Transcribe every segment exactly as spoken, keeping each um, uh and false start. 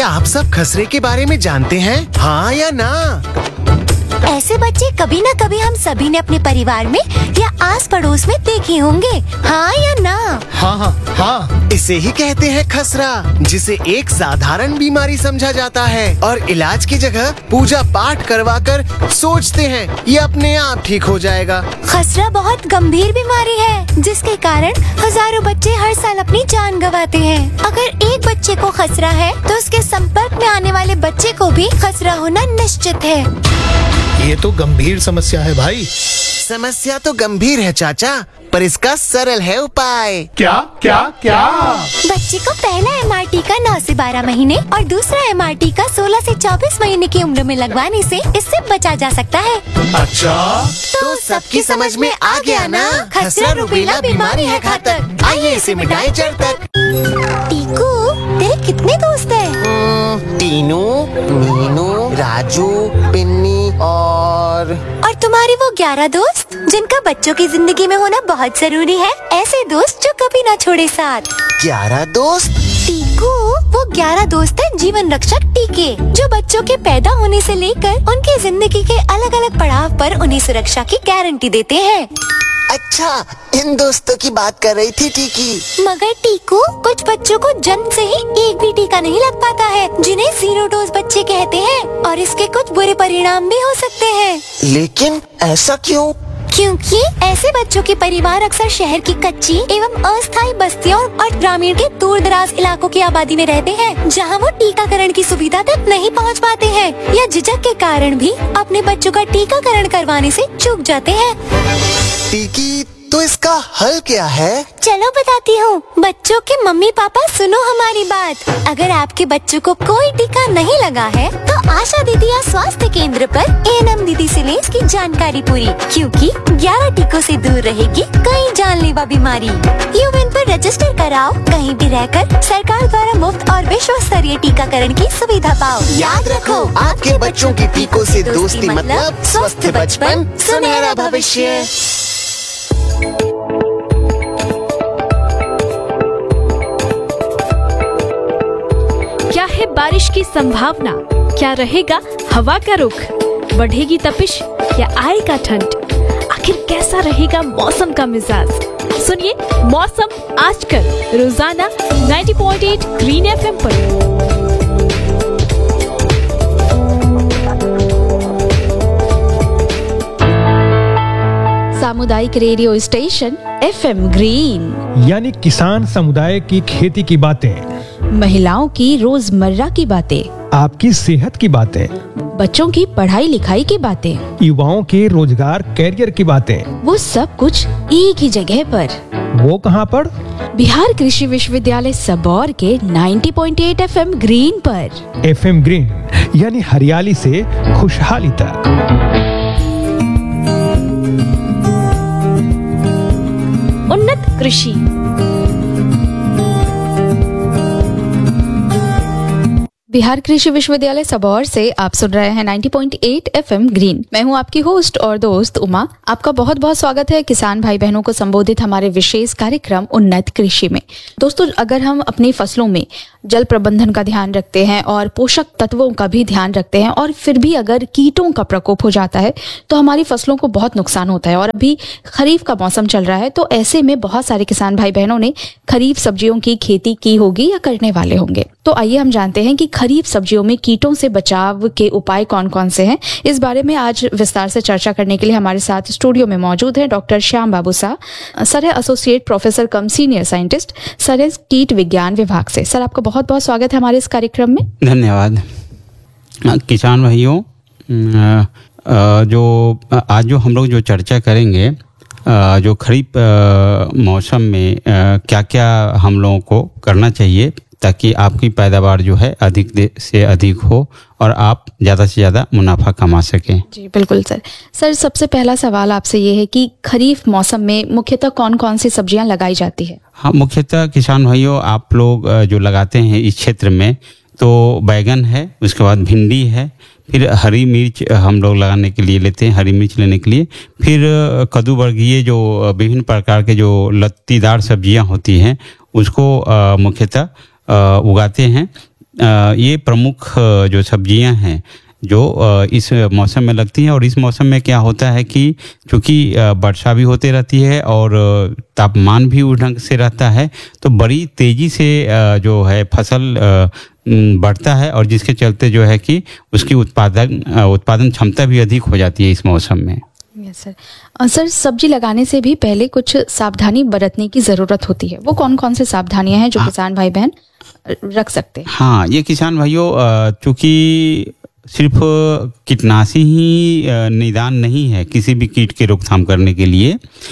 क्या आप सब खसरे के बारे में जानते हैं? हाँ या ना? ऐसे बच्चे कभी न कभी हम सभी ने अपने परिवार में या आस पड़ोस में देखे होंगे, हाँ या ना? हाँ हाँ हाँ, इसे ही कहते हैं खसरा, जिसे एक साधारण बीमारी समझा जाता है और इलाज की जगह पूजा पाठ करवा कर सोचते हैं ये अपने आप ठीक हो जाएगा। खसरा बहुत गंभीर बीमारी है जिसके कारण हजारों बच्चे हर साल अपनी जान गंवाते हैं। अगर एक बच्चे को खसरा है तो उसके संपर्क में आने वाले बच्चे को भी खसरा होना निश्चित है। ये तो गंभीर समस्या है भाई। समस्या तो गंभीर है चाचा, पर इसका सरल है उपाय। क्या क्या क्या? बच्चे को पहला एम आर टी का नौ से बारह महीने और दूसरा एम आर टी का सोलह से चौबीस महीने की उम्र में लगवाने से इससे बचा जा सकता है। अच्छा, तो सबकी समझ में आ गया ना? खसरा रुबेला बीमारी है घातक, आइए इसे मिटाएं जड़ तक। टीकू, तेरे कितने दोस्त हैं? टीनू, मीनू, राजू, पिन्नी और और तुम्हारे वो ग्यारह दोस्त जिनका बच्चों की जिंदगी में होना बहुत जरूरी है, ऐसे दोस्त जो कभी ना छोड़े साथ। ग्यारह दोस्त? टीकू, वो ग्यारह दोस्त हैं जीवन रक्षक टीके, जो बच्चों के पैदा होने से लेकर उनकी जिंदगी के अलग अलग पड़ाव पर उन्हें सुरक्षा की गारंटी देते हैं। अच्छा, इन दोस्तों की बात कर रही थी टीकी। मगर टीकू, कुछ बच्चों को जन्म से ही एक भी टीका नहीं लग पाता है, जिन्हें जीरो डोज बच्चे कहते हैं, और इसके कुछ बुरे परिणाम भी हो सकते हैं। लेकिन ऐसा क्यों? क्योंकि ऐसे बच्चों के परिवार अक्सर शहर की कच्ची एवं अस्थायी बस्तियों और ग्रामीण के दूर दराज इलाकों की आबादी में रहते हैं, जहां वो टीकाकरण की सुविधा तक नहीं पहुंच पाते हैं या झिझक के कारण भी अपने बच्चों का टीकाकरण करवाने से चूक जाते हैं। टीकी, तो इसका हल क्या है? चलो बताती हूँ। बच्चों के मम्मी पापा सुनो हमारी बात। अगर आपके बच्चों को कोई टीका नहीं लगा है तो आशा दीदी या स्वास्थ्य केंद्र पर ए एन एम दीदी से लें इसकी जानकारी पूरी, क्योंकि ग्यारह टीकों से दूर रहेगी कई जानलेवा बीमारी। यूएन पर रजिस्टर कराओ, कहीं भी रहकर सरकार द्वारा मुफ्त और विश्व स्तरीय टीकाकरण की सुविधा पाओ। याद रखो, आपके बच्चों की टीकों से दोस्ती मतलब स्वस्थ बचपन, सुनहरा भविष्य। क्या है बारिश की संभावना? क्या रहेगा हवा का रुख? बढ़ेगी तपिश या आएगा ठंड? आखिर कैसा रहेगा मौसम का मिजाज? सुनिए मौसम आजकल रोजाना नब्बे पॉइंट आठ ग्रीन एफ एम पर। सामुदायिक radio station F M green, यानी किसान समुदाय की खेती की बातें, महिलाओं की रोजमर्रा की बातें, आपकी सेहत की बातें, बच्चों की पढ़ाई लिखाई की बातें, युवाओं के रोजगार कैरियर की बातें, वो सब कुछ एक ही जगह पर। वो कहाँ पर? बिहार कृषि विश्वविद्यालय सबौर के नब्बे पॉइंट आठ एफ एम ग्रीन पर। एफ एम ग्रीन यानी हरियाली से खुशहाली तक। उन्नत कृषि। बिहार कृषि विश्वविद्यालय सबौर से आप सुन रहे हैं नब्बे पॉइंट आठ एफ एम ग्रीन। मैं हूं आपकी होस्ट और दोस्त उमा। आपका बहुत बहुत स्वागत है किसान भाई बहनों को संबोधित हमारे विशेष कार्यक्रम उन्नत कृषि में। दोस्तों, अगर हम अपनी फसलों में जल प्रबंधन का ध्यान रखते हैं और पोषक तत्वों का भी ध्यान रखते हैं और फिर भी अगर कीटों का प्रकोप हो जाता है तो हमारी फसलों को बहुत नुकसान होता है। और अभी खरीफ का मौसम चल रहा है, तो ऐसे में बहुत सारे किसान भाई बहनों ने खरीफ सब्जियों की खेती की होगी या करने वाले होंगे। तो आइए हम जानते हैं कि खरीफ सब्जियों में कीटों से बचाव के उपाय कौन कौन से हैं। इस बारे में आज विस्तार से चर्चा करने के लिए हमारे साथ स्टूडियो में मौजूद हैं डॉक्टर श्याम बाबू शाह। सर है एसोसिएट प्रोफेसर कम सीनियर साइंटिस्ट, सर है कीट विज्ञान विभाग से। सर, आपका बहुत बहुत स्वागत है हमारे इस कार्यक्रम में। धन्यवाद। किसान भाइयों, जो आज जो हम लोग जो चर्चा करेंगे, जो खरीफ मौसम में क्या क्या हम लोगों को करना चाहिए ताकि आपकी पैदावार जो है अधिक से अधिक हो और आप ज़्यादा से ज़्यादा मुनाफा कमा सकें। जी बिल्कुल सर। सर, सबसे पहला सवाल आपसे ये है कि खरीफ मौसम में मुख्यतः कौन कौन सी सब्जियां लगाई जाती है? हाँ, मुख्यतः किसान भाइयों आप लोग जो लगाते हैं इस क्षेत्र में, तो बैगन है, उसके बाद भिंडी है, फिर हरी मिर्च हम लोग लगाने के लिए लेते हैं, हरी मिर्च लेने के लिए, फिर कद्दू वर्गीय जो विभिन्न प्रकार के जो लत्तीदार सब्जियां होती हैं उसको मुख्यतः उगाते हैं। ये प्रमुख जो सब्जियां हैं जो इस मौसम में लगती हैं। और इस मौसम में क्या होता है कि चूँकि वर्षा भी होती रहती है और तापमान भी उस ढंग से रहता है, तो बड़ी तेज़ी से जो है फसल बढ़ता है और जिसके चलते जो है कि उसकी उत्पादन उत्पादन क्षमता भी अधिक हो जाती है इस मौसम में। Yes sir. सर, सब्जी लगाने से भी पहले कुछ सावधानी बरतने की ज़रूरत होती है, वो कौन कौन से सावधानियां हैं जो हाँ, किसान भाई बहन रख सकते हैं? हाँ, ये किसान भाइयों चूँकि सिर्फ कीटनाशी ही निदान नहीं है किसी भी कीट के रोकथाम करने के लिए,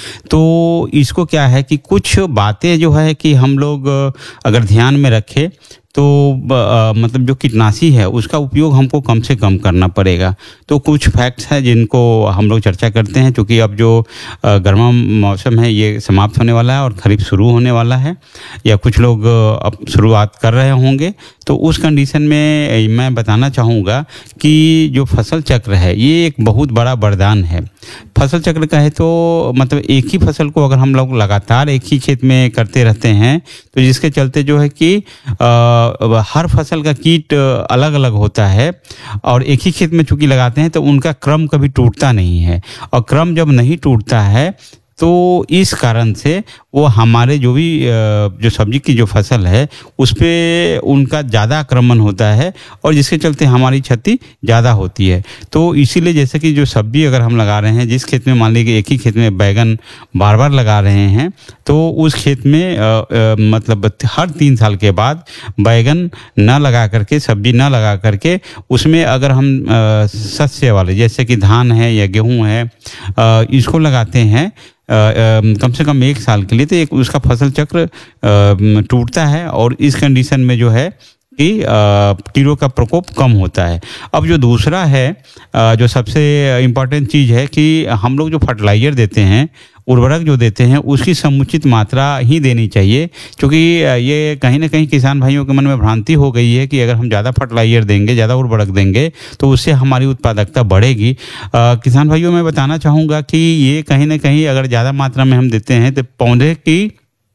तो इसको क्या है कि कुछ बातें जो है कि हम लोग अगर ध्यान में रखें तो आ, मतलब जो कीटनाशी है उसका उपयोग हमको कम से कम करना पड़ेगा। तो कुछ फैक्ट्स हैं जिनको हम लोग चर्चा करते हैं, क्योंकि अब जो गर्मा मौसम है ये समाप्त होने वाला है और खरीफ शुरू होने वाला है, या कुछ लोग अब शुरुआत कर रहे होंगे। तो उस कंडीशन में मैं बताना चाहूँगा कि जो फसल चक्र है ये एक बहुत बड़ा वरदान है। फसल चक्र का है तो मतलब एक ही फसल को अगर हम लोग लगातार एक ही खेत में करते रहते हैं तो जिसके चलते जो है कि आ, हर फसल का कीट अलग अलग होता है और एक ही खेत में चूंकि लगाते हैं तो उनका क्रम कभी टूटता नहीं है, और क्रम जब नहीं टूटता है तो इस कारण से वो हमारे जो भी जो सब्जी की जो फसल है उस पर उनका ज़्यादा आक्रमण होता है और जिसके चलते हमारी क्षति ज़्यादा होती है। तो इसीलिए जैसे कि जो सब्जी अगर हम लगा रहे हैं, जिस खेत में मान लीजिए एक ही खेत में बैगन बार बार लगा रहे हैं, तो उस खेत में आ, आ, मतलब हर तीन साल के बाद बैगन न लगा करके, सब्जी न लगा करके उसमें अगर हम शस्य वाले जैसे कि धान है या गेहूँ है आ, इसको लगाते हैं आ, आ, कम से कम एक साल के लिए, तो एक उसका फसल चक्र टूटता है और इस कंडीशन में जो है कि कीड़ों का प्रकोप कम होता है। अब जो दूसरा है आ, जो सबसे इम्पॉर्टेंट चीज़ है कि हम लोग जो फर्टिलाइज़र देते हैं, उर्वरक जो देते हैं, उसकी समुचित मात्रा ही देनी चाहिए, क्योंकि ये कहीं ना कहीं किसान भाइयों के मन में भ्रांति हो गई है कि अगर हम ज़्यादा फर्टिलाइज़र देंगे, ज़्यादा उर्वरक देंगे तो उससे हमारी उत्पादकता बढ़ेगी। आ, किसान भाइयों मैं बताना चाहूँगा कि ये कहीं ना कहीं अगर ज़्यादा मात्रा में हम देते हैं तो पौधे की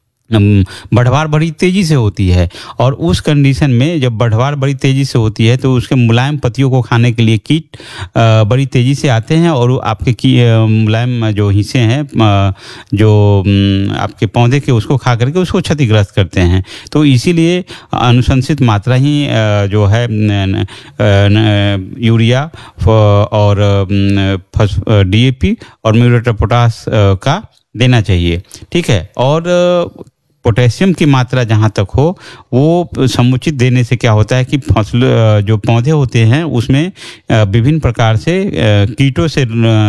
बढ़वार बड़ी तेज़ी से होती है, और उस कंडीशन में जब बढ़वार बड़ी तेज़ी से होती है तो उसके मुलायम पत्तियों को खाने के लिए कीट बड़ी तेज़ी से आते हैं और आपके की मुलायम जो हिस्से हैं जो आपके पौधे के उसको खा करके उसको क्षतिग्रस्त करते हैं। तो इसीलिए अनुशंसित मात्रा ही जो है यूरिया और डी ए पी और म्यूरेट ऑफ पोटाश का देना चाहिए। ठीक है, और पोटेशियम की मात्रा जहाँ तक हो वो समुचित देने से क्या होता है कि फसल जो पौधे होते हैं उसमें विभिन्न प्रकार से कीटों से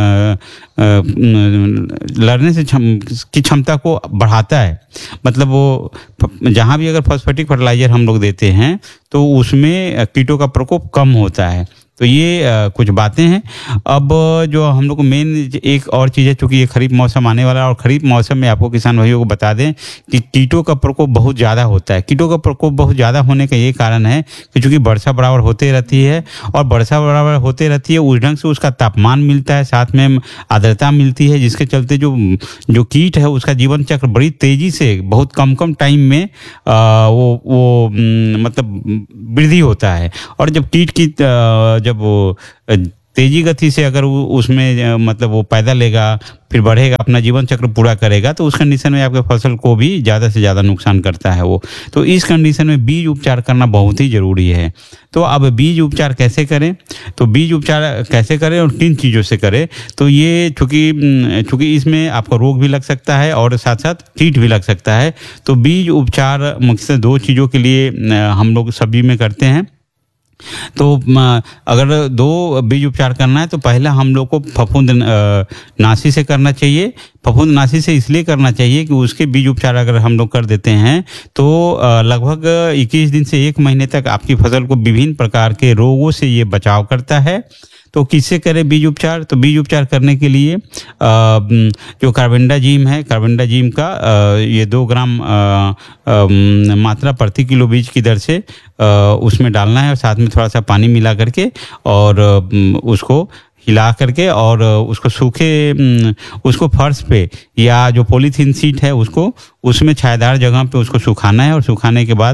लड़ने से की क्षमता को बढ़ाता है। मतलब वो जहाँ भी अगर फॉस्फेटिक फर्टिलाइजर हम लोग देते हैं तो उसमें कीटों का प्रकोप कम होता है। तो ये आ, कुछ बातें हैं। अब जो हम लोग को मेन एक और चीज़ है, चूँकि ये खरीफ मौसम आने वाला है और खरीफ मौसम में आपको किसान भाइयों को बता दें कि कीटों का प्रकोप बहुत ज़्यादा होता है। कीटों का प्रकोप बहुत ज़्यादा होने का ये कारण है कि चूँकि वर्षा बराबर होते रहती है और वर्षा बराबर होते रहती है उस ढंग से उसका तापमान मिलता है, साथ में आर्द्रता मिलती है, जिसके चलते जो जो कीट है उसका जीवन चक्र बड़ी तेज़ी से बहुत कम कम टाइम में आ, वो वो मतलब वृद्धि होता है। और जब कीट की जब वो तेजी गति से अगर उसमें मतलब वो पैदा लेगा, फिर बढ़ेगा, अपना जीवन चक्र पूरा करेगा, तो उस कंडीशन में आपके फसल को भी ज़्यादा से ज़्यादा नुकसान करता है वो। तो इस कंडीशन में बीज उपचार करना बहुत ही ज़रूरी है। तो अब बीज उपचार कैसे करें, तो बीज उपचार कैसे करें और किन चीज़ों से करें, तो ये चूँकि चूँकि इसमें आपका रोग भी लग सकता है और साथ साथ कीट भी लग सकता है। तो बीज उपचार मुख्यतः दो चीज़ों के लिए हम लोग सब्जी में करते हैं। तो अगर दो बीज उपचार करना है तो पहला हम लोग को फफूंद नाशी से करना चाहिए। फफूंद नाशी से इसलिए करना चाहिए कि उसके बीज उपचार अगर हम लोग कर देते हैं तो लगभग इक्कीस दिन से एक महीने तक आपकी फसल को विभिन्न प्रकार के रोगों से ये बचाव करता है। तो किससे करें बीज उपचार, तो बीज उपचार करने के लिए जो कार्बेंडाजिम है, कार्बेंडाजिम का ये दो ग्राम मात्रा प्रति किलो बीज की दर से उसमें डालना है और साथ में थोड़ा सा पानी मिला करके और उसको हिला करके और उसको सूखे उसको फर्श पे या जो पॉलीथीन शीट है उसको उसमें छायादार जगह पे उसको सुखाना है और सुखाने के बाद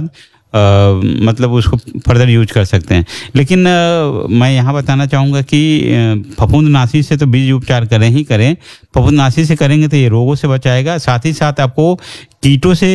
आ, मतलब उसको फर्दर यूज कर सकते हैं। लेकिन आ, मैं यहाँ बताना चाहूँगा कि फफूंदनाशी से तो बीज उपचार करें ही करें। फफूंदनाशी से करेंगे तो ये रोगों से बचाएगा, साथ ही साथ आपको कीटों से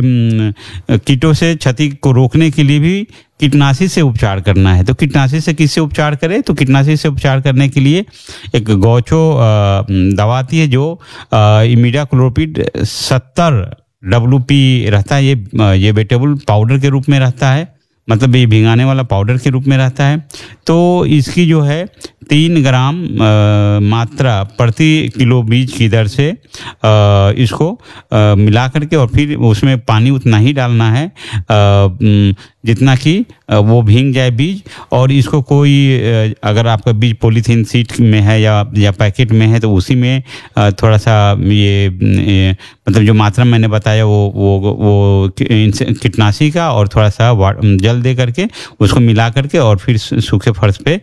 कीटों से क्षति को रोकने के लिए भी कीटनाशी से उपचार करना है। तो कीटनाशी से किससे उपचार करें? तो कीटनाशी से उपचार करने के लिए एक गौचो दवा आती है जो इमिडाक्लोपिड सत्तर डब्ल्यू पी रहता है। ये ये वेटेबल पाउडर के रूप में रहता है, मतलब ये भिंगाने वाला पाउडर के रूप में रहता है। तो इसकी जो है तीन ग्राम आ, मात्रा प्रति किलो बीज की दर से आ, इसको आ, मिला करके और फिर उसमें पानी उतना ही डालना है आ, जितना कि वो भींग जाए बीज। और इसको कोई अगर आपका बीज पॉलीथीन शीट में है या या पैकेट में है तो उसी में थोड़ा सा ये, ये मतलब जो मात्रा मैंने बताया वो वो वो कीटनाशी का और थोड़ा सा जल दे करके उसको मिला करके और फिर सूखे फर्श पे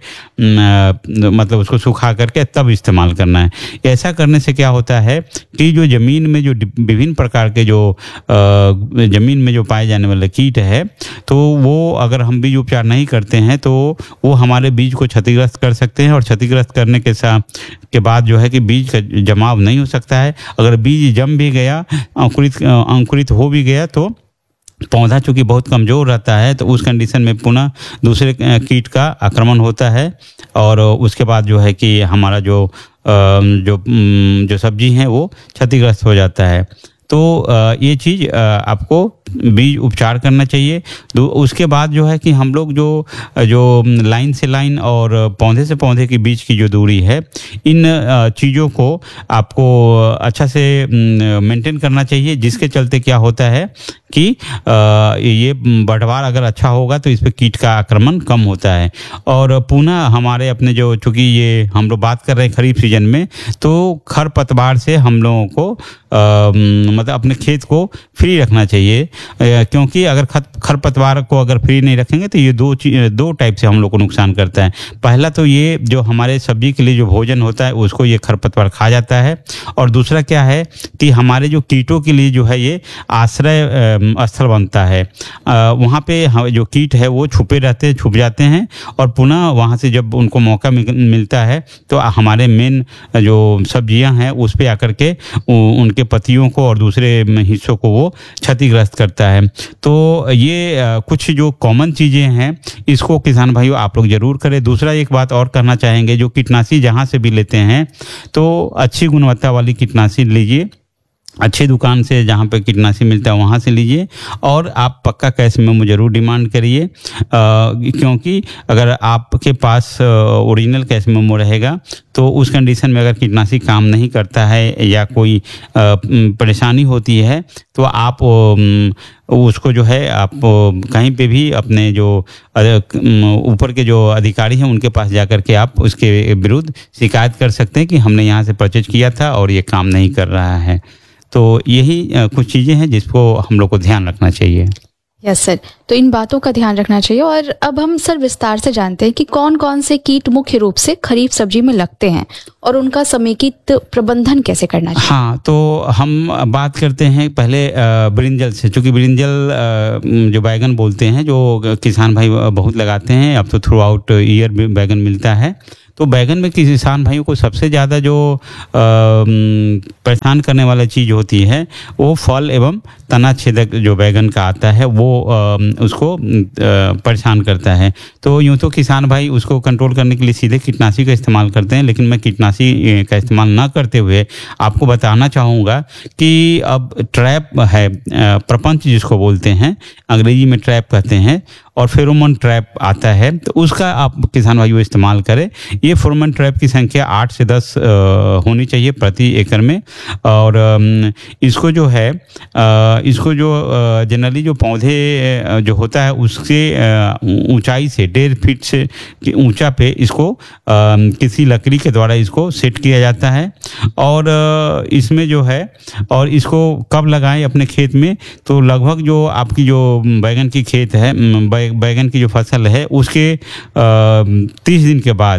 मतलब उसको सुखा करके तब इस्तेमाल करना है। ऐसा करने से क्या होता है कि जो ज़मीन में जो विभिन्न प्रकार के जो ज़मीन में जो पाए जाने वाले कीट है तो वो अगर हम बीज उपचार नहीं करते हैं तो वो हमारे बीज को क्षतिग्रस्त कर सकते हैं। और क्षतिग्रस्त करने के साथ के बाद जो है कि बीज का जमाव नहीं हो सकता है। अगर बीज जम भी गया, अंकुरित अंकुरित हो भी गया तो पौधा चूंकि बहुत कमज़ोर रहता है तो उस कंडीशन में पुनः दूसरे कीट का आक्रमण होता है और उसके बाद जो है कि हमारा जो जो जो सब्जी है वो क्षतिग्रस्त हो जाता है। तो ये चीज़ आपको बीज उपचार करना चाहिए। उसके बाद जो है कि हम लोग जो जो लाइन से लाइन और पौधे से पौधे के बीच की जो दूरी है, इन चीज़ों को आपको अच्छा से मेंटेन करना चाहिए, जिसके चलते क्या होता है कि ये बढ़वार अगर अच्छा होगा तो इस पर कीट का आक्रमण कम होता है। और पुनः हमारे अपने जो चूँकि ये हम लोग बात कर रहे हैं खरीफ सीजन में, तो खरपतवार से हम लोगों को आ, मतलब अपने खेत को फ्री रखना चाहिए, क्योंकि अगर खरपतवार को अगर फ्री नहीं रखेंगे तो ये दो दो टाइप से हम लोग को नुकसान करता है। पहला तो ये जो हमारे सब्जी के लिए जो भोजन होता है उसको ये खरपतवार खा जाता है, और दूसरा क्या है कि हमारे जो कीटों के लिए जो है ये आश्रय स्थल बनता है। वहाँ पे जो कीट है वो छुपे रहते हैं, छुप जाते हैं, और पुनः वहाँ से जब उनको मौका मिलता है तो हमारे मेन जो सब्जियाँ हैं उस पर आकर के उनके पत्तियों को और दूसरे हिस्सों को वो क्षतिग्रस्त करता है। तो ये कुछ जो कॉमन चीज़ें हैं इसको किसान भाइयों आप लोग ज़रूर करें। दूसरा एक बात और करना चाहेंगे, जो कीटनाशी जहाँ से भी लेते हैं तो अच्छी गुणवत्ता वाली कीटनाशी लीजिए, अच्छी दुकान से जहाँ पे कीटनाशी मिलता है वहाँ से लीजिए, और आप पक्का कैश मेमो जरूर डिमांड करिए, क्योंकि अगर आपके पास ओरिजिनल कैश मेमो रहेगा तो उस कंडीशन में अगर कीटनाशी काम नहीं करता है या कोई परेशानी होती है तो आप उसको जो है आप कहीं पे भी अपने जो ऊपर के जो अधिकारी हैं उनके पास जाकर के आप उसके विरुद्ध शिकायत कर सकते हैं कि हमने यहाँ से परचेज किया था और ये काम नहीं कर रहा है। तो यही कुछ चीज़ें हैं जिसको हम लोग को ध्यान रखना चाहिए। यस सर, तो इन बातों का ध्यान रखना चाहिए। और अब हम सर विस्तार से जानते हैं कि कौन कौन से कीट मुख्य रूप से खरीफ सब्जी में लगते हैं और उनका समेकित प्रबंधन कैसे करना चाहिए। हाँ, तो हम बात करते हैं पहले ब्रिंजल से, क्योंकि ब्रिंजल जो बैगन बोलते हैं जो किसान भाई बहुत लगाते हैं, अब तो थ्रू आउट ईयर बैगन मिलता है। तो बैगन में किसान भाइयों को सबसे ज़्यादा जो परेशान करने वाला चीज़ होती है वो फल एवं तना छेदक जो बैगन का आता है वो आ, उसको परेशान करता है। तो यूँ तो किसान भाई उसको कंट्रोल करने के लिए सीधे कीटनाशी का इस्तेमाल करते हैं, लेकिन मैं कीटनाशी का इस्तेमाल ना करते हुए आपको बताना चाहूँगा कि अब ट्रैप है, प्रपंच जिसको बोलते हैं, अंग्रेजी में ट्रैप कहते हैं, और फेरोमोन ट्रैप आता है, तो उसका आप किसान भाइयों इस्तेमाल करें। ये फेरोमोन ट्रैप की संख्या आठ से दस होनी चाहिए प्रति एकड़ में, और इसको जो है इसको जो जनरली जो पौधे जो होता है उसके ऊंचाई से डेढ़ फीट से ऊंचा पे इसको किसी लकड़ी के द्वारा इसको सेट किया जाता है। और इसमें जो है और इसको कब लगाएं अपने खेत में, तो लगभग जो आपकी जो बैगन की खेत है, बैगन की जो फसल है उसके तीस दिन के बाद,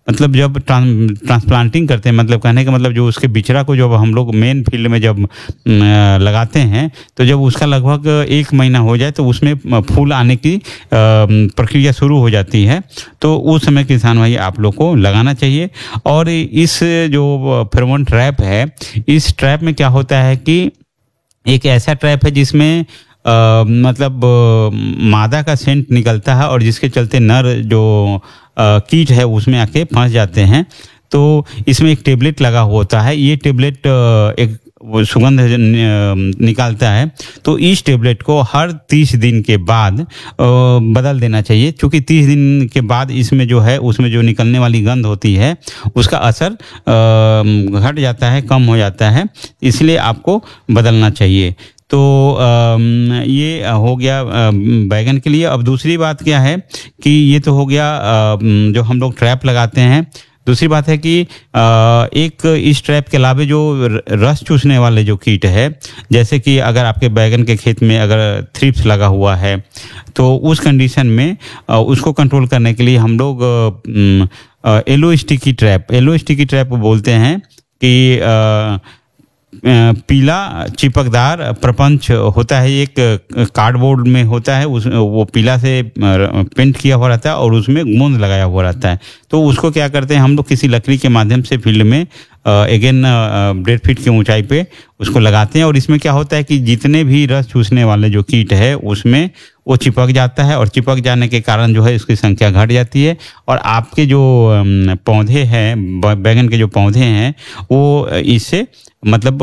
मतलब जब ट्रांसप्लांटिंग करते हैं, मतलब कहने का मतलब जो उसके बिचरा को जब हम लोग मेन फील्ड में जब लगाते हैं तो जब उसका लगभग एक महीना हो जाए तो उसमें फूल आने की प्रक्रिया शुरू हो जाती है। तो उस समय किसान भाई आप लोग को लगाना चाहिए। और इस जो फेरोमोन ट्रैप है, इस ट्रैप में क्या होता है कि एक ऐसा ट्रैप है जिसमें आ, मतलब मादा का सेंट निकलता है और जिसके चलते नर जो आ, कीट है उसमें आके फंस जाते हैं। तो इसमें एक टेबलेट लगा होता है, ये टेबलेट एक वो सुगंध निकालता है। तो इस टेबलेट को हर तीस दिन के बाद बदल देना चाहिए, क्योंकि तीस दिन के बाद इसमें जो है उसमें जो निकलने वाली गंध होती है उसका असर घट जाता है, कम हो जाता है, इसलिए आपको बदलना चाहिए। तो ये हो गया बैगन के लिए। अब दूसरी बात क्या है कि ये तो हो गया जो हम लोग ट्रैप लगाते हैं। दूसरी बात है कि एक इस ट्रैप के अलावा जो रस चूसने वाले जो कीट है, जैसे कि अगर आपके बैगन के खेत में अगर थ्रिप्स लगा हुआ है तो उस कंडीशन में उसको कंट्रोल करने के लिए हम लोग yellow sticky trap yellow sticky trap बोलते हैं कि पीला चिपकदार प्रपंच होता है, एक कार्डबोर्ड में होता है, उस वो पीला से पेंट किया हुआ रहता है और उसमें गोंद लगाया हुआ रहता है। तो उसको क्या करते हैं हम लोग किसी लकड़ी के माध्यम से फील्ड में अगेन डेढ़ फीट की ऊंचाई पे उसको लगाते हैं। और इसमें क्या होता है कि जितने भी रस चूसने वाले जो कीट है उसमें वो चिपक जाता है और चिपक जाने के कारण जो है इसकी संख्या घट जाती है और आपके जो पौधे हैं, बैगन के जो पौधे हैं, वो इससे मतलब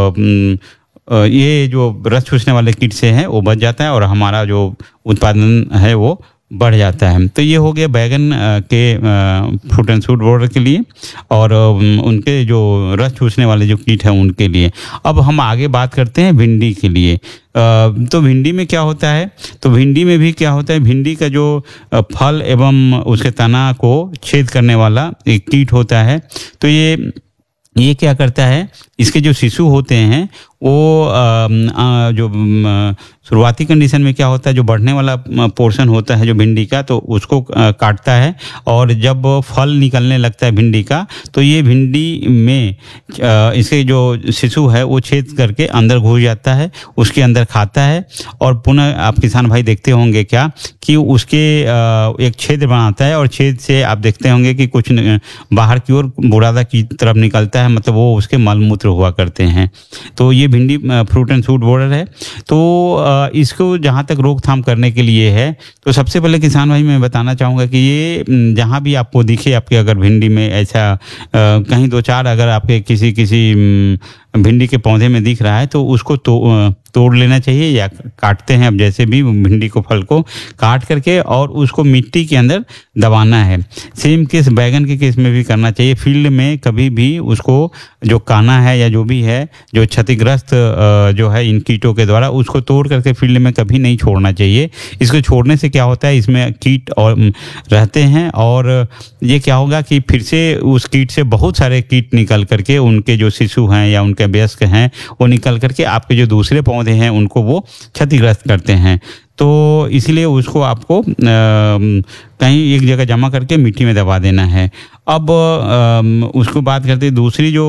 ये जो रस चूसने वाले कीट से है वो बच जाता है और हमारा जो उत्पादन है वो बढ़ जाता है। तो ये हो गया बैगन के फ्रूट एंड शूट बॉर्डर के लिए और उनके जो रस चूसने वाले जो कीट हैं उनके लिए। अब हम आगे बात करते हैं भिंडी के लिए। तो भिंडी में क्या होता है, तो भिंडी में भी क्या होता है, भिंडी का जो फल एवं उसके तना को छेद करने वाला एक कीट होता है। तो ये ये क्या करता है, इसके जो शिशु होते हैं वो आ, आ, जो शुरुआती कंडीशन में क्या होता है, जो बढ़ने वाला पोर्शन होता है जो भिंडी का, तो उसको काटता है और जब फल निकलने लगता है भिंडी का तो ये भिंडी में आ, इसके जो शिशु है वो छेद करके अंदर घुस जाता है, उसके अंदर खाता है और पुनः आप किसान भाई देखते होंगे क्या कि उसके आ, एक छेद बनाता है और छेद से आप देखते होंगे कि कुछ बाहर की ओर बुरादा की तरफ निकलता है, मतलब वो उसके मलमूत्र हुआ करते हैं। तो ये भिंडी फ्रूट एंड शूट बॉर्डर है। तो इसको जहाँ तक रोकथाम करने के लिए है तो सबसे पहले किसान भाई मैं बताना चाहूँगा कि ये जहाँ भी आपको दिखे, आपके अगर भिंडी में ऐसा कहीं दो चार अगर आपके किसी किसी भिंडी के पौधे में दिख रहा है तो उसको तो तोड़ लेना चाहिए या काटते हैं अब जैसे भी भिंडी को फल को काट करके और उसको मिट्टी के अंदर दबाना है। सेम केस बैगन के केस में भी करना चाहिए। फील्ड में कभी भी उसको जो काना है या जो भी है जो क्षतिग्रस्त जो है इन कीटों के द्वारा उसको तोड़ करके फील्ड में कभी नहीं छोड़ना चाहिए। इसको छोड़ने से क्या होता है, इसमें कीट और रहते हैं और ये क्या होगा कि फिर से उस कीट से बहुत सारे कीट निकल करके उनके जो शिशु हैं या उनके वयस्क हैं वो निकल करके आपके जो दूसरे पौधे हैं उनको वो क्षतिग्रस्त करते हैं। तो इसीलिए उसको आपको आ, कहीं एक जगह जमा करके मिट्टी में दबा देना है। अब आ, उसको बात करते हैं दूसरी जो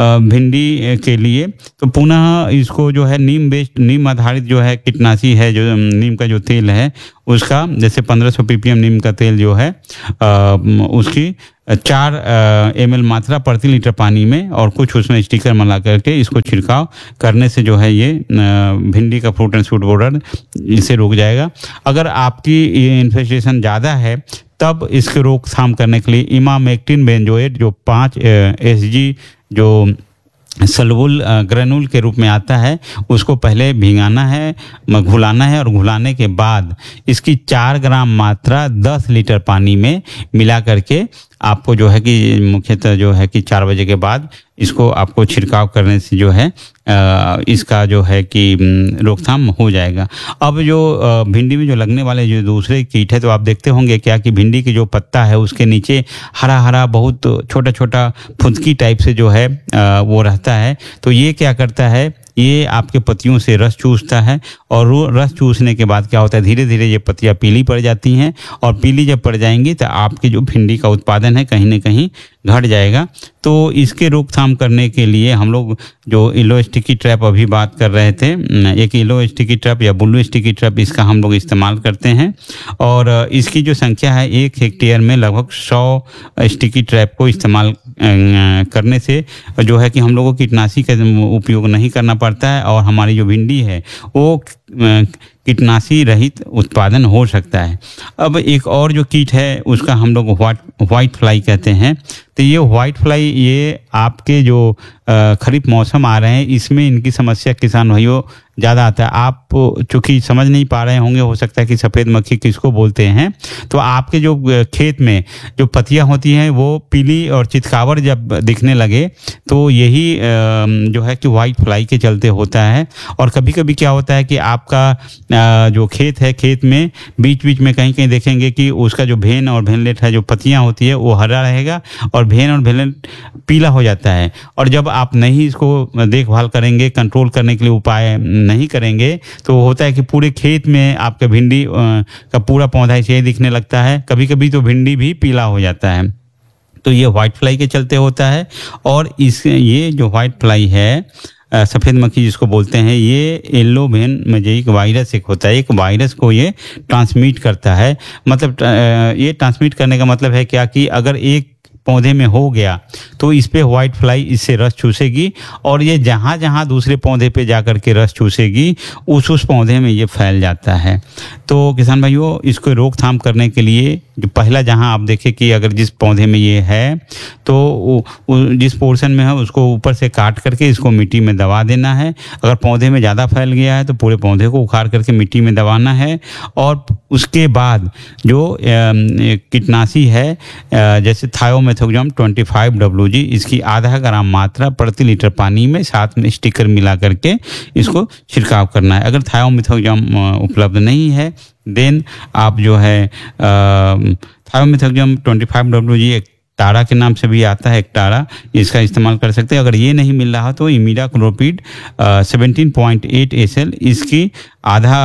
भिंडी के लिए, तो पुनः इसको जो है नीम बेस्ड नीम आधारित जो है कीटनाशी है, जो नीम का जो तेल है उसका जैसे पंद्रह सौ पीपीएम नीम का तेल जो है आ, उसकी चार एम एल मात्रा प्रति लीटर पानी में और कुछ उसमें स्टिकर मिला करके इसको छिड़काव करने से जो है ये भिंडी का फ्रूट एंड शूट बॉर्डर इसे रुक जाएगा। अगर आपकी इन्फेस्टेशन ज़्यादा है तब इसके रोकथाम करने के लिए इमामेक्टिन बेंजोएट जो पाँच एस जी जो सलबुल ग्रेनुल के रूप में आता है उसको पहले भिंगाना है, घुलाना है और घुलाने के बाद इसकी चार ग्राम मात्रा दस लीटर पानी में मिला करके आपको जो है कि मुख्यतः जो है कि चार बजे के बाद इसको आपको छिड़काव करने से जो है आ, इसका जो है कि रोकथाम हो जाएगा। अब जो भिंडी में जो लगने वाले जो दूसरे कीट है तो आप देखते होंगे क्या कि भिंडी की जो पत्ता है उसके नीचे हरा हरा बहुत छोटा छोटा फुदकी टाइप से जो है आ, वो रहता है। तो ये क्या करता है, ये आपके पत्तियों से रस चूसता है और वो रस चूसने के बाद क्या होता है, धीरे धीरे ये पत्तियाँ पीली पड़ जाती हैं और पीली जब पड़ जाएंगी तो आपकी जो भिंडी का उत्पादन है कहीं ना कहीं घट जाएगा। तो इसके रोकथाम करने के लिए हम लोग जो येलो स्टिकी ट्रैप अभी बात कर रहे थे, एक येलो स्टिकी ट्रैप या ब्लू स्टिकी ट्रैप, इसका हम लोग इस्तेमाल करते हैं और इसकी जो संख्या है एक हेक्टेयर में लगभग सौ स्टिकी ट्रैप को इस्तेमाल करने से जो है कि हम लोगों को कीटनाशी का उपयोग नहीं करना पड़ता है और हमारी जो भिंडी है वो कीटनाशी रहित उत्पादन हो सकता है। अब एक और जो कीट है उसका हम लोग व्हाइट व्हाइट फ्लाई कहते हैं। तो ये व्हाइट फ्लाई ये आपके जो खरीफ मौसम आ रहे हैं इसमें इनकी समस्या किसान भाइयों ज़्यादा आता है। आप चूँकि समझ नहीं पा रहे होंगे, हो सकता है कि सफ़ेद मक्खी किसको बोलते हैं। तो आपके जो खेत में जो पत्तियां होती हैं वो पीली और चितकावर जब दिखने लगे तो यही जो है कि वाइट फ्लाई के चलते होता है। और कभी कभी क्या होता है कि आपका जो खेत है, खेत में बीच बीच में कहीं कहीं देखेंगे कि उसका जो भेन और भेनलेट है, जो पत्तियाँ होती है वो हरा रहेगा और भेन और भेनलेट पीला हो जाता है। और जब आप नहीं इसको देखभाल करेंगे, कंट्रोल करने के लिए उपाय नहीं करेंगे तो होता है कि पूरे खेत में आपका भिंडी का पूरा पौधा ऐसे दिखने लगता है। कभी कभी तो भिंडी भी पीला हो जाता है। तो ये व्हाइट फ्लाई के चलते होता है। और इस ये जो व्हाइट फ्लाई है, सफ़ेद मक्खी जिसको बोलते हैं, ये येलो भेन मोज़ेइक वायरस एक होता है। एक वायरस को ये ट्रांसमिट करता है। मतलब ये ट्रांसमिट करने का मतलब है क्या कि अगर एक पौधे में हो गया तो इस पे व्हाइट फ्लाई इससे रस चूसेगी और ये जहाँ जहाँ दूसरे पौधे पे जाकर के रस चूसेगी उस उस पौधे में ये फैल जाता है। तो किसान भाइयों, इसको रोकथाम करने के लिए जो पहला जहाँ आप देखें कि अगर जिस पौधे में ये है तो जिस पोर्शन में है उसको ऊपर से काट करके इसको मिट्टी में दबा देना है। अगर पौधे में ज़्यादा फैल गया है तो पूरे पौधे को उखाड़ करके मिट्टी में दबाना है। और उसके बाद जो कीटनाशी है जैसे थायोमेथोक्सम पच्चीस डब्ल्यू जी, इसकी आधा ग्राम मात्रा प्रति लीटर पानी में साथ में स्टिकर मिला करके इसको छिड़काव करना है। अगर थायोमेथोक्सम उपलब्ध नहीं है देन आप जो है थायोमेथोक्सम पच्चीस डब्ल्यू जी एक टारा के नाम से भी आता है, एक टारा, इसका इस्तेमाल कर सकते हैं। अगर ये नहीं मिल रहा तो इमिडाक्लोपिड सत्रह पॉइंट आठ एस एल इसकी आधा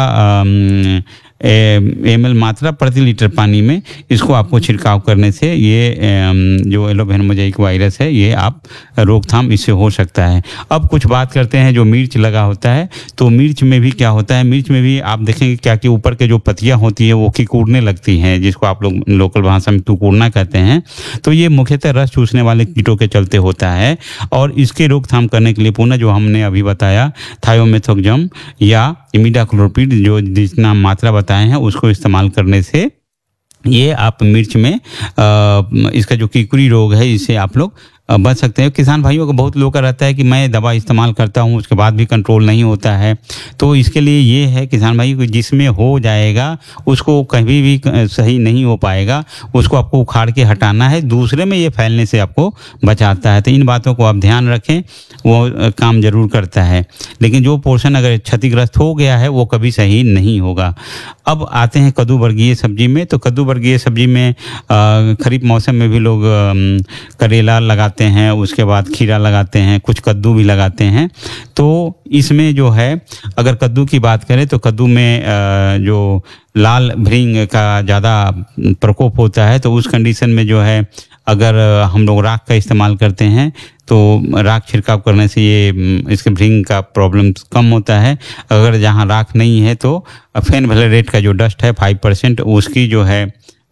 एम एल मात्रा प्रति लीटर पानी में इसको आपको छिड़काव करने से ये जो येलो भेन मोज़ेइक वायरस है ये आप रोकथाम इससे हो सकता है। अब कुछ बात करते हैं जो मिर्च लगा होता है। तो मिर्च में भी क्या होता है, मिर्च में भी आप देखेंगे क्या कि ऊपर के जो पत्तियां होती है वो किकुरने लगती हैं, जिसको आप लोग लोकल भाषा में कुकुरना कहते हैं। तो ये मुख्यतः रस चूसने वाले कीटों के चलते होता है। और इसके रोकथाम करने के लिए पुनः जो हमने अभी बताया थायोमेथोक्सम या इमिडाक्लोपिड जो जितना मात्रा बताए हैं उसको इस्तेमाल करने से ये आप मिर्च में आ, इसका जो कीकुरी रोग है इससे आप लोग बच सकते हैं। किसान भाइयों को बहुत लोग का रहता है कि मैं दवा इस्तेमाल करता हूं उसके बाद भी कंट्रोल नहीं होता है। तो इसके लिए ये है किसान भाई को जिसमें हो जाएगा उसको कभी भी सही नहीं हो पाएगा, उसको आपको उखाड़ के हटाना है, दूसरे में ये फैलने से आपको बचाता है। तो इन बातों को आप ध्यान रखें, वो काम जरूर करता है। लेकिन जो पोर्शन अगर क्षतिग्रस्त हो गया है वो कभी सही नहीं होगा। अब आते हैं कद्दू वर्गीय सब्जी में। तो कद्दू वर्गीय सब्जी में खरीफ मौसम में भी लोग करेला लगाते हैं, उसके बाद खीरा लगाते हैं, कुछ कद्दू भी लगाते हैं। तो इसमें जो है अगर कद्दू की बात करें तो कद्दू में जो लाल भृंग का ज़्यादा प्रकोप होता है तो उस कंडीशन में जो है अगर हम लोग राख का इस्तेमाल करते हैं तो राख छिड़काव करने से ये इसके भृंग का प्रॉब्लम कम होता है। अगर जहाँ राख नहीं है तो फेन वैलेरेट का जो डस्ट है फाइव परसेंट उसकी जो है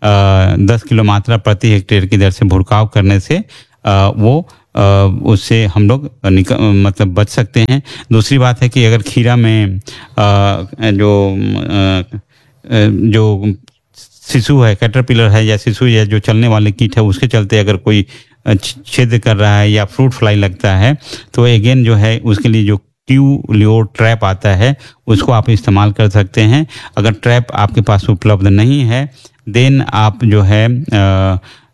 दस किलो मात्रा प्रति हेक्टेयर की दर से भुड़काव करने से आ, वो आ, उससे हम लोग मतलब बच सकते हैं। दूसरी बात है कि अगर खीरा में आ, जो आ, जो शिशु है, कैटरपिलर है या शिशु या जो चलने वाले कीट है उसके चलते अगर कोई छेद कर रहा है या फ्रूट फ्लाई लगता है तो अगेन जो है उसके लिए जो ट्यू लियो ट्रैप आता है उसको आप इस्तेमाल कर सकते हैं। अगर ट्रैप आपके पास उपलब्ध नहीं है देन आप जो है आ,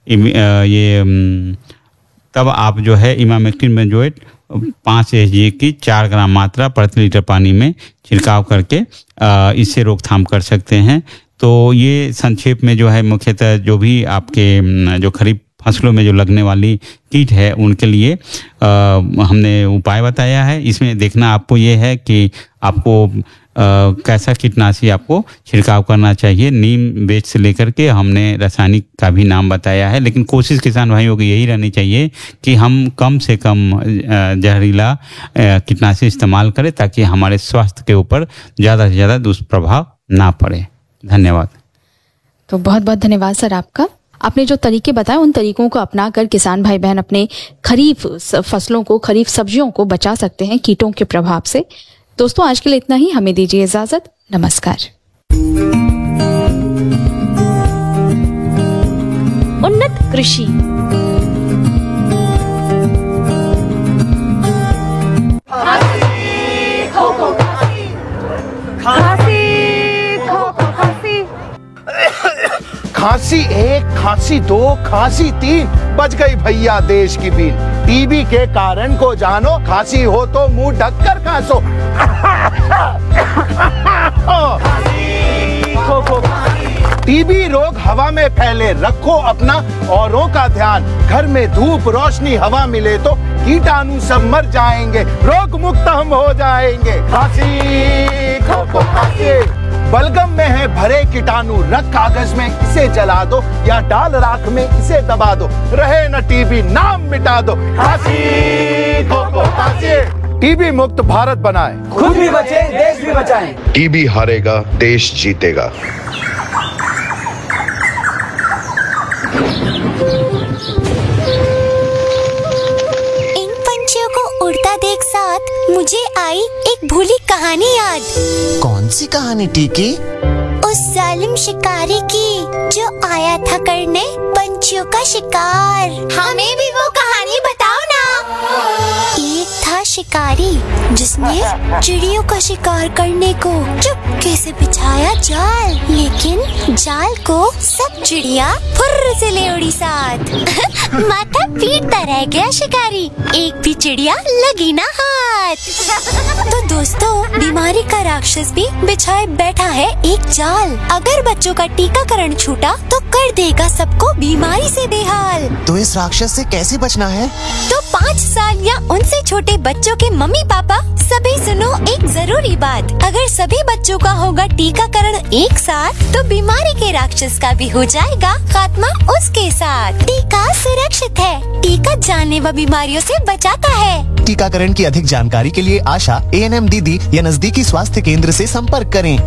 ये तब आप जो है इमामेक्टिन बेंजोएट पाँच एच जी की चार ग्राम मात्रा प्रति लीटर पानी में छिड़काव करके आ, इससे रोकथाम कर सकते हैं। तो ये संक्षेप में जो है मुख्यतः जो भी आपके जो खरीफ फसलों में जो लगने वाली कीट है उनके लिए आ, हमने उपाय बताया है। इसमें देखना आपको ये है कि आपको आ, कैसा कीटनाशी आपको छिड़काव करना चाहिए। नीम बेच से लेकर के हमने रासायनिक का भी नाम बताया है, लेकिन कोशिश किसान भाइयों की यही रहनी चाहिए कि हम कम से कम जहरीला कीटनाशी इस्तेमाल करें ताकि हमारे स्वास्थ्य के ऊपर ज़्यादा से ज़्यादा दुष्प्रभाव ना पड़े। धन्यवाद। तो बहुत बहुत धन्यवाद सर आपका। आपने जो तरीके बताए उन तरीकों को अपनाकर किसान भाई बहन अपने खरीफ फसलों को, खरीफ सब्जियों को बचा सकते हैं कीटों के प्रभाव से। दोस्तों आज के लिए इतना ही, हमें दीजिए इजाजत। नमस्कार। उन्नत कृषि। खांसी एक, खांसी दो, खांसी तीन, बच गई भैया देश की बीन। टीबी के कारण को जानो, खांसी हो तो मुंह ढककर खांसो। टीबी रोग हवा में फैले, रखो अपना औरों का ध्यान। घर में धूप रोशनी हवा मिले तो कीटाणु सब मर जाएंगे, रोग मुक्त हम हो जाएंगे। खांसी खो खो खांसी। बलगम में है भरे कीटाणु, रख कागज में इसे जला दो या डाल राख में इसे दबा दो, रहे न टीबी नाम मिटा दो। खांसी खो खो खांसी। टीबी मुक्त भारत बनाएं, खुद भी बचे देश भी बचाएं। टीबी हारेगा देश जीतेगा। इन पंछियों को उड़ता देख साथ मुझे आई एक भूली कहानी याद। कौन सी कहानी टीकी? उस जालिम शिकारी की जो आया था करने पंछियों का शिकार। हमें भी वो कहानी बताओ ना। एक था शिकारी जिसने चिड़ियों का शिकार करने को चुपके से बिछाया जाल, लेकिन जाल को सब चिड़िया फुर्र से ले उड़ी साथ। माथा पीटता रह गया शिकारी, एक भी चिड़िया लगी ना हाथ। तो दोस्तों, बीमारी का राक्षस भी बिछाए बैठा है एक जाल। अगर बच्चों का टीकाकरण छूटा तो कर देगा सबको बीमारी से बेहाल। तो इस राक्षस से कैसे बचना है? तो पाँच साल या उनसे छोटे बच्चों के मम्मी पापा सभी सुनो एक जरूरी बात। अगर सभी बच्चों का होगा टीकाकरण एक साथ तो बीमारी के राक्षस का भी हो जाएगा खात्मा उसके साथ। टीका सुरक्षित है, टीका जानलेवा बीमारियों से बचाता है। टीकाकरण की अधिक जानकारी के लिए आशा, ए एन एम दीदी या नजदीकी स्वास्थ्य केंद्र से संपर्क करें।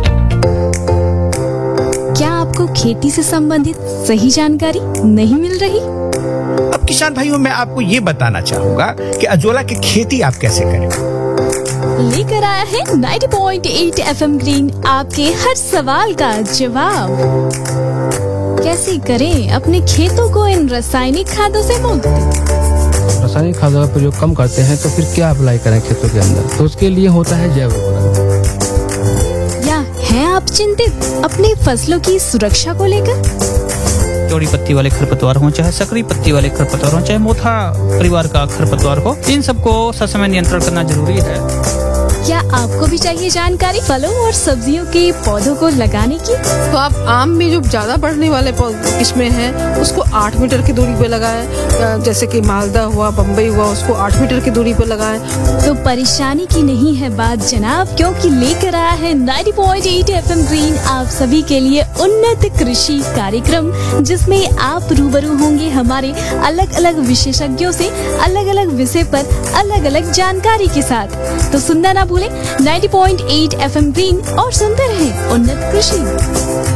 क्या आपको खेती से संबंधित सही जानकारी नहीं मिल रही? अब किसान भाइयों, मैं आपको ये बताना चाहूँगा कि अजोला की खेती आप कैसे करें। लेकर आया है नब्बे पॉइंट आठ एफएम ग्रीन आपके हर सवाल का जवाब। कैसे करें अपने खेतों को इन रासायनिक खादों से मुक्त? रासायनिक खादों का प्रयोग कम करते हैं तो फिर क्या अप्लाई करें खेतों के अंदर? तो उसके लिए होता है जैव उर्वरक। या हैं आप चिंतित अपनी फसलों की सुरक्षा को लेकर? चौड़ी पत्ती वाले खरपतवार हो, चाहे सकरी पत्ती वाले खरपतवार हो, चाहे मोथा परिवार का खरपतवार हो, इन सबको ससमय नियंत्रण करना जरूरी है। क्या आपको भी चाहिए जानकारी फलों और सब्जियों के पौधों को लगाने की? तो आप आम में जो ज्यादा बढ़ने वाले किस्में हैं उसको आठ मीटर की दूरी पे लगाएं, जैसे कि मालदा हुआ, बम्बई हुआ, उसको आठ मीटर की दूरी पे लगाएं। तो परेशानी की नहीं है बात जनाब, क्योंकि लेकर आया है नब्बे पॉइंट आठ एफएम ग्रीन आप सभी के लिए उन्नत कृषि कार्यक्रम, जिसमें आप रूबरू होंगे हमारे अलग अलग विशेषज्ञों से अलग अलग विषय पर अलग अलग जानकारी के साथ। तो सुनना ना भूलें नब्बे पॉइंट आठ एफएम ग्रीन और सुनते रहें उन्नत कृषि।